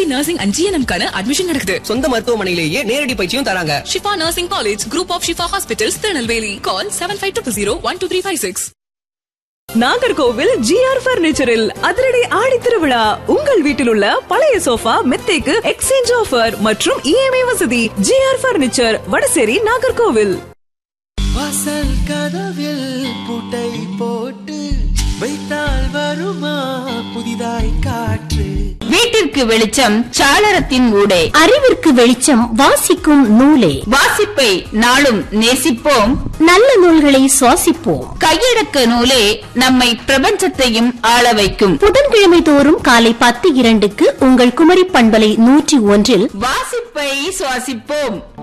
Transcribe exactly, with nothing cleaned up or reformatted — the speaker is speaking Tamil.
பிஎஸ்சி நர்சிங் அண்ட் ஜிஎன்எம் கான அட்மிஷன் நடக்குது. சொந்த மருத்துவமனையிலேயே நேரடி பயிற்சியும் தராங்க. Shifa nursing college, group of Shifa hospitals, Tirunelveli. Call seven five two zero one two three five six. Nagercoil GR பர்னிச்சரில் அதிரடி ஆடி திருவிழா. உங்கள் வீட்டில் உள்ள பழைய சோஃபா மெத்தைக்கு எக்ஸ்சேஞ்ச் ஆஃபர் மற்றும் இஎம்ஐ வசதி. GR furniture, Vadasery, Nagercoil. வாசல் கதவில் பூட்டை போட்டு வைத்தால் வருமா புதிதாய் காற்று? வீட்டிற்கு வெளிச்சம் சாளரத்தின் ஊடே, அறிவிற்கு வெளிச்சம் வாசிக்கும் நூலே. வாசிப்பை நாளும் நேசிப்போம், நல்ல நூல்களை சுவாசிப்போம். கையடக்க நூலே நம்மை பிரபஞ்சத்தையும் ஆள வைக்கும். புதன்கிழமை தோறும் காலை பத்து இரண்டுக்கு உங்கள் குமரி பண்பலை நூற்றி ஒன்றில் வாசிப்பை சுவாசிப்போம்.